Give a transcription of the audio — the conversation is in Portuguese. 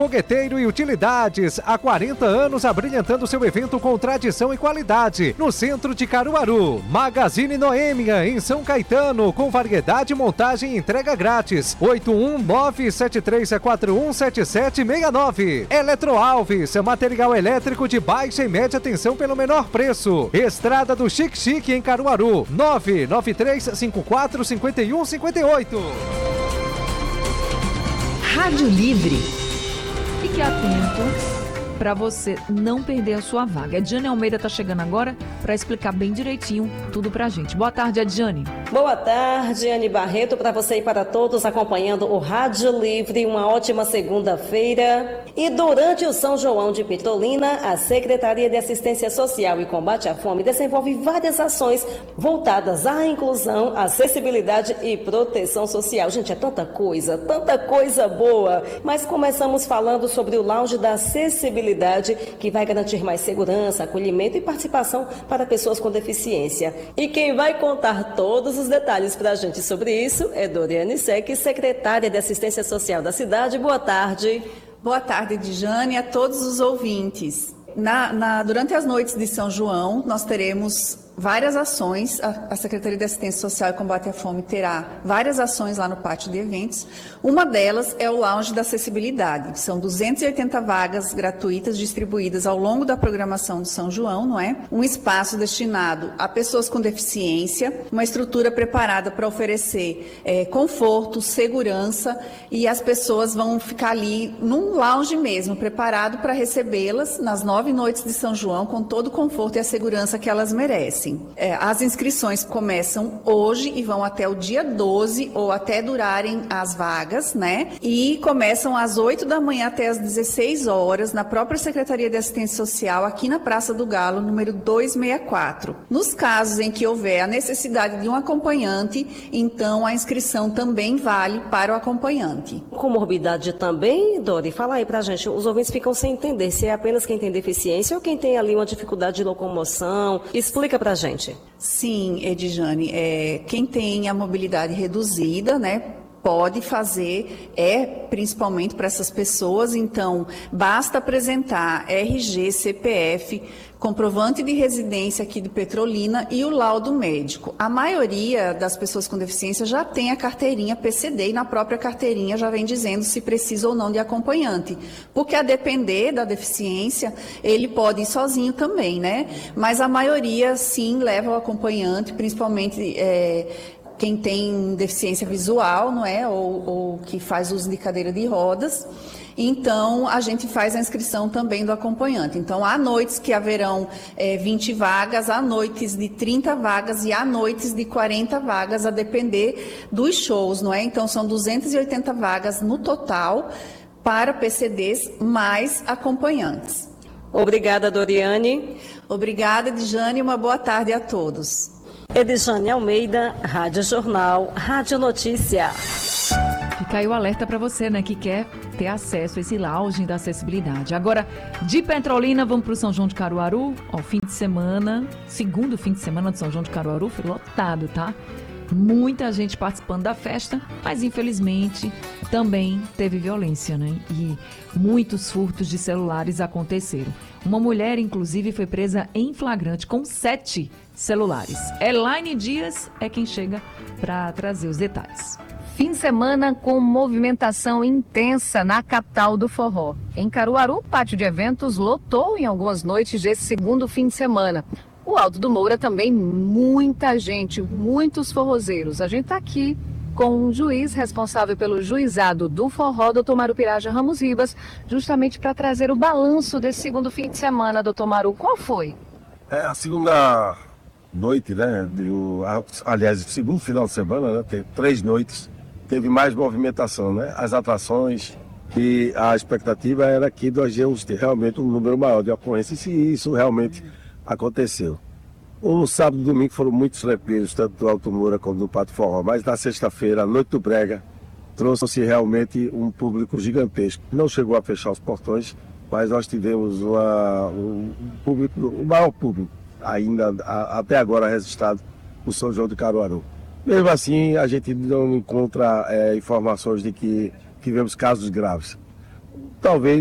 Fogueteiro e Utilidades, há 40 anos abrilhantando seu evento com tradição e qualidade. No centro de Caruaru, Magazine Noêmia, em São Caetano, com variedade, montagem e entrega grátis. 81973417769. Eletroalves, material elétrico de baixa e média tensão pelo menor preço. Estrada do Chique Chique, em Caruaru, 993545158. Rádio Livre. Fique atento para você não perder a sua vaga. A Diane Almeida está chegando agora para explicar bem direitinho tudo para a gente. Boa tarde, Adiane. Boa tarde, Anne Barreto, para você e para todos acompanhando o Rádio Livre. Uma ótima segunda-feira. E durante o São João de Petrolina, a Secretaria de Assistência Social e Combate à Fome desenvolve várias ações voltadas à inclusão, acessibilidade e proteção social. Gente, é tanta coisa boa. Mas começamos falando sobre o lounge da acessibilidade, que vai garantir mais segurança, acolhimento e participação para pessoas com deficiência. E quem vai contar todos os detalhes para a gente sobre isso é Doriane Sec, secretária de Assistência Social da cidade. Boa tarde. Boa tarde, Dijane, a todos os ouvintes. Durante as noites de São João, nós teremos várias ações. A Secretaria de Assistência Social e Combate à Fome terá várias ações lá no pátio de eventos. Uma delas é o Lounge da Acessibilidade. São 280 vagas gratuitas distribuídas ao longo da programação de São João, não é? Um espaço destinado a pessoas com deficiência, uma estrutura preparada para oferecer conforto, segurança, e as pessoas vão ficar ali num lounge mesmo, preparado para recebê-las nas 9 noites de São João, com todo o conforto e a segurança que elas merecem. As inscrições começam hoje e vão até o dia 12, ou até durarem as vagas, né? E começam às 8 da manhã até às 16 horas, na própria Secretaria de Assistência Social, aqui na Praça do Galo, número 264. Nos casos em que houver a necessidade de um acompanhante, então a inscrição também vale para o acompanhante. Comorbidade também, Dori? Fala aí pra gente. Os ouvintes ficam sem entender se é apenas quem tem deficiência ou quem tem ali uma dificuldade de locomoção. Explica pra gente. Sim, Edjane, quem tem a mobilidade reduzida, né, pode fazer, principalmente para essas pessoas. Então, basta apresentar RG, CPF, comprovante de residência aqui de Petrolina e o laudo médico. A maioria das pessoas com deficiência já tem a carteirinha PCD e na própria carteirinha já vem dizendo se precisa ou não de acompanhante. Porque a depender da deficiência, ele pode ir sozinho também, né? Mas a maioria, sim, leva o acompanhante, principalmente quem tem deficiência visual, não é? Ou que faz uso de cadeira de rodas. Então, a gente faz a inscrição também do acompanhante. Então, há noites que haverão 20 vagas, há noites de 30 vagas e há noites de 40 vagas, a depender dos shows, não é? Então, são 280 vagas no total para PCDs mais acompanhantes. Obrigada, Doriane. Obrigada, Dijane. Uma boa tarde a todos. Edjane Almeida, Rádio Jornal, Rádio Notícia. Fica aí o alerta para você, né, que quer ter acesso a esse lounge da acessibilidade. Agora, de Petrolina, vamos para o São João de Caruaru. Fim de semana, segundo fim de semana de São João de Caruaru, foi lotado, tá? Muita gente participando da festa, mas infelizmente também teve violência, né? E muitos furtos de celulares aconteceram. Uma mulher, inclusive, foi presa em flagrante com 7 celulares. Elaine Dias é quem chega para trazer os detalhes. Fim de semana com movimentação intensa na capital do forró. Em Caruaru, o pátio de eventos lotou em algumas noites desse segundo fim de semana. O Alto do Moura também, muita gente, muitos forrozeiros. A gente está aqui com um juiz responsável pelo juizado do forró, doutor Maru Piraja Ramos Ribas, justamente para trazer o balanço desse segundo fim de semana, doutor Maru. Qual foi? A segunda noite, né? Aliás, o segundo final de semana, né? Teve 3 noites, teve mais movimentação, né? As atrações e a expectativa era que nós íamos ter realmente um número maior de ocorrências, e isso realmente aconteceu. O sábado e domingo foram muito tranquilos, tanto do Alto Moura como do Pátio Forró, mas na sexta-feira, a Noite do Brega, trouxe realmente um público gigantesco. Não chegou a fechar os portões, mas nós tivemos um maior público ainda até agora registrado no São João de Caruaru. Mesmo assim, a gente não encontra informações de que tivemos casos graves. talvez